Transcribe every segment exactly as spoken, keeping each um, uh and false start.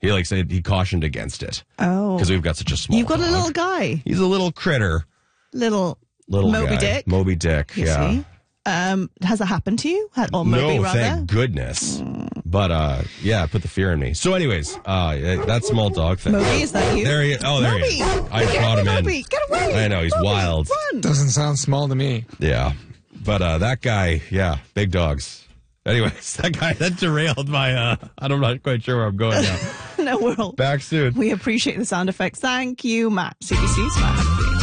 He like said he cautioned against it. Oh. Because we've got such a small You've got dog. a little guy. He's a little critter. Little, Little Moby guy. Dick. Moby Dick, You yeah. see? Um, has that happened to you? Or Moby, no, rather? thank goodness. But, uh, yeah, it put the fear in me. So anyways, uh, that small dog thing. Moby, is that you? There he is. Oh, there Moby. he is. I Get brought him Moby. in. Get away. I know, he's Moby, wild. Run. Doesn't sound small to me. Yeah. But uh, that guy, yeah, big dogs. Anyways, that guy, that derailed my, uh, I'm not quite sure where I'm going now. No, we're all, Back soon. we appreciate the sound effects. Thank you, Matt. C B C's Matt.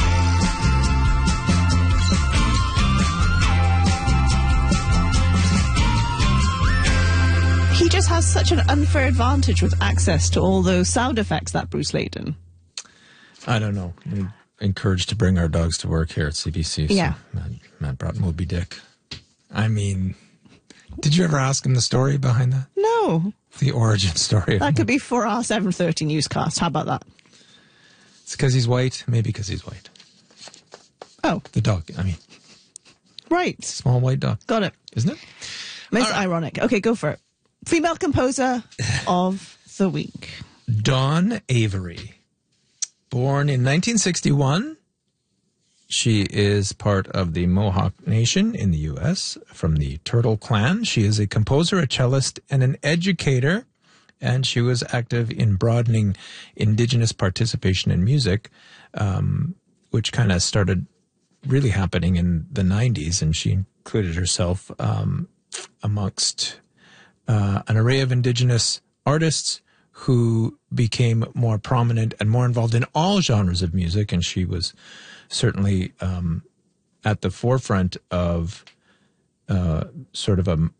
He just has such an unfair advantage with access to all those sound effects, that Bruce Layton. I don't know. We're encouraged to bring our dogs to work here at C B C. So Yeah. Matt, Matt brought Moby Dick. I mean, did you ever ask him the story behind that? No, The origin story? that could be for our seven thirty newscast. How about that? It's because he's white. Maybe because he's white. Oh, The dog. I mean, right. small white dog, Got it. isn't it? It's ironic. Okay, go for it. Female composer of the week. Dawn Avery. Born in nineteen sixty-one. She is part of the Mohawk Nation in the U S from the Turtle Clan. She is a composer, a cellist, and an educator, and she was active in broadening Indigenous participation in music, um, which kind of started really happening in the nineties, and she included herself um, amongst uh, an array of Indigenous artists who became more prominent and more involved in all genres of music, and she was certainly um, at the forefront of uh, sort of a m-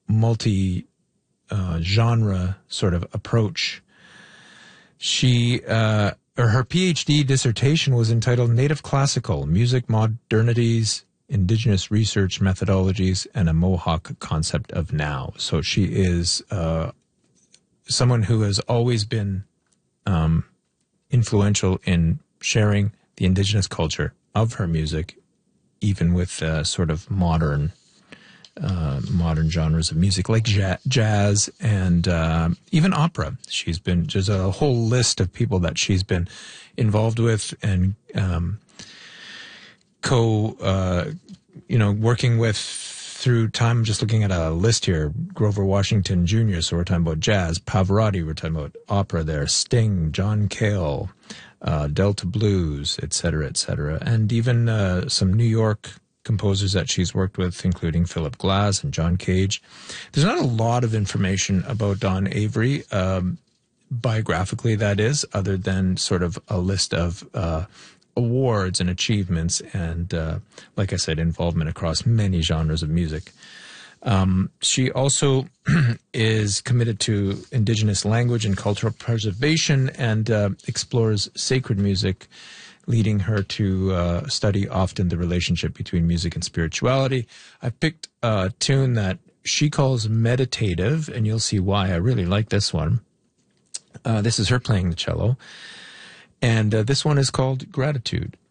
multi-genre uh, sort of approach. She, uh, or her PhD dissertation was entitled Native Classical, Music Modernities, Indigenous Research Methodologies, and a Mohawk Concept of Now. So she is uh, someone who has always been um, influential in sharing the Indigenous culture of her music, even with uh, sort of modern uh, modern genres of music like ja- jazz and uh, even opera. She's been, there's a whole list of people that she's been involved with and um, co, uh, you know, working with through time. Just looking at a list here, Grover Washington Junior So we're talking about jazz. Pavarotti, we're talking about opera there. Sting, John Cale, uh, Delta Blues, et cetera, et cetera. And even uh, some New York composers that she's worked with, including Philip Glass and John Cage. There's not a lot of information about Dawn Avery, um, biographically that is, other than sort of a list of uh, awards and achievements and, uh, like I said, involvement across many genres of music. Um, she also is committed to Indigenous language and cultural preservation and uh, explores sacred music, leading her to uh, study often the relationship between music and spirituality. I picked a tune that she calls meditative, and you'll see why I really like this one. Uh, this is her playing the cello, and uh, this one is called Gratitude.